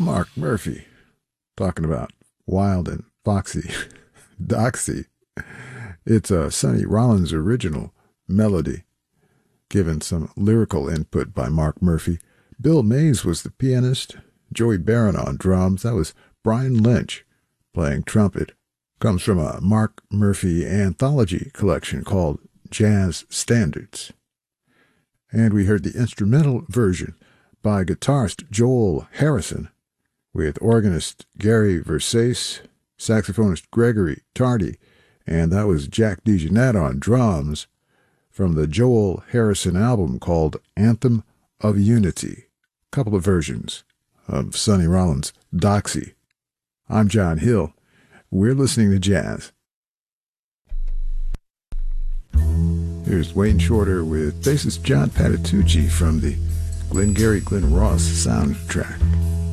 Mark Murphy talking about Wild and Foxy Doxy. It's a Sonny Rollins original melody, given some lyrical input by Mark Murphy. Bill Mays was the pianist, Joey Barron on drums. That was Brian Lynch playing trumpet. Comes from a Mark Murphy anthology collection called Jazz Standards. And we heard the instrumental version by guitarist Joel Harrison with organist Gary Versace, saxophonist Gregory Tardy, and that was Jack DeJohnette on drums from the Joel Harrison album called Anthem of Unity. A couple of versions of Sonny Rollins' Doxy. I'm John Hill. We're listening to jazz. Here's Wayne Shorter with bassist John Patitucci from the Glengarry Glen Ross soundtrack.